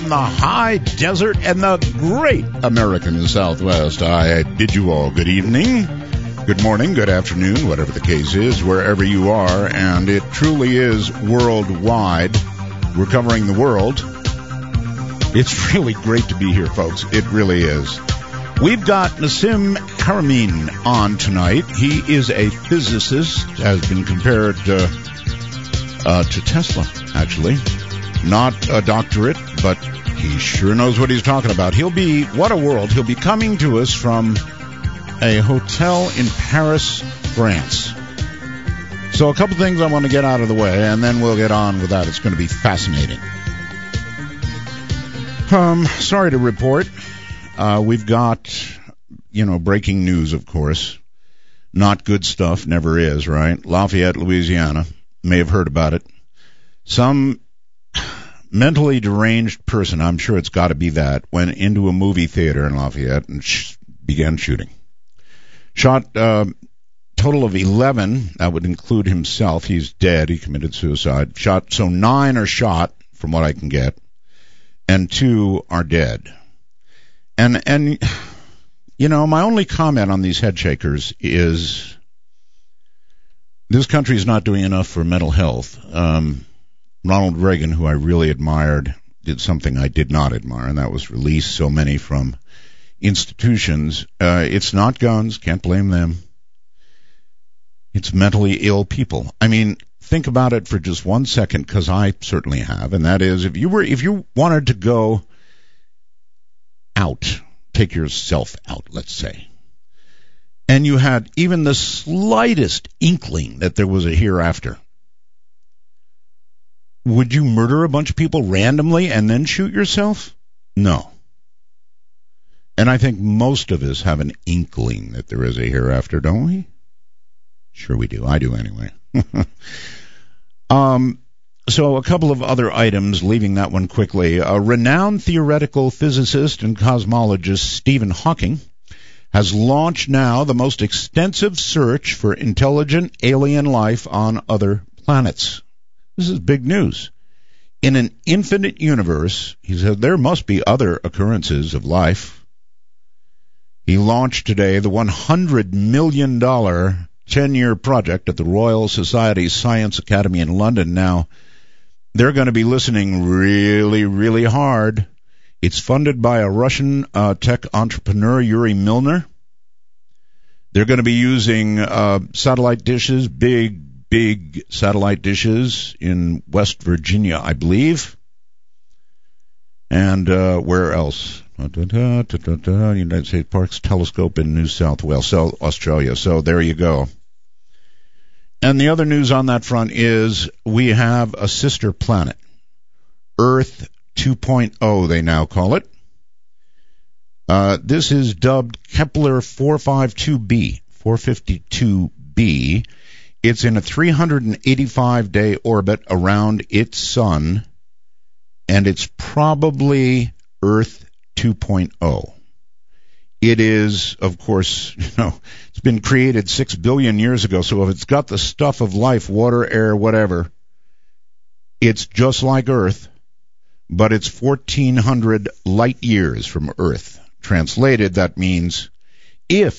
from the high desert and the great American Southwest. I bid you all good evening, good morning, good afternoon, whatever the case is, wherever you are, and it truly is worldwide. We're covering the world. It's really great to be here, folks. It really is. We've got Nassim Haramein on tonight. He is a physicist, has been compared to Tesla, actually. Not a doctorate, but he sure knows what he's talking about. What a world. He'll be coming to us from a hotel in Paris, France. So a couple things I want to get out of the way, and then we'll get on with that. It's going to be fascinating. Sorry to report. We've got, breaking news, of course. Not good stuff, never is, right? Lafayette, Louisiana. May have heard about it. Some mentally deranged person, I'm sure it's got to be that, went into a movie theater in Lafayette and began shooting. Shot total of 11. That would include himself. He's dead. He committed suicide. So 9 are shot, from what I can get, and 2 are dead. And my only comment on these head shakers is this country is not doing enough for mental health. Ronald Reagan, who I really admired, did something I did not admire, and that was release so many from institutions. It's not guns, can't blame them. It's mentally ill people. I mean, think about it for just 1 second, because I certainly have, and that is, if you wanted to go out, take yourself out, let's say, and you had even the slightest inkling that there was a hereafter, would you murder a bunch of people randomly and then shoot yourself? No. And I think most of us have an inkling that there is a hereafter, don't we? Sure we do. I do anyway. So a couple of other items, leaving that one quickly. A renowned theoretical physicist and cosmologist, Stephen Hawking, has launched now the most extensive search for intelligent alien life on other planets. This is big news. In an infinite universe, he said, there must be other occurrences of life. He launched today the $100 million 10-year project at the Royal Society Science Academy in London. Now, they're going to be listening really, really hard. It's funded by a Russian tech entrepreneur, Yuri Milner. They're going to be using satellite dishes, big satellite dishes in West Virginia, I believe. And where else? United States Parks Telescope in New South Wales, Australia. So there you go. And the other news on that front is we have a sister planet, Earth 2.0, they now call it. This is dubbed Kepler 452b. It's in a 385-day orbit around its sun, and it's probably Earth 2.0. It is, of course, it's been created 6 billion years ago, so if it's got the stuff of life, water, air, whatever, it's just like Earth, but it's 1,400 light years from Earth. Translated, that means if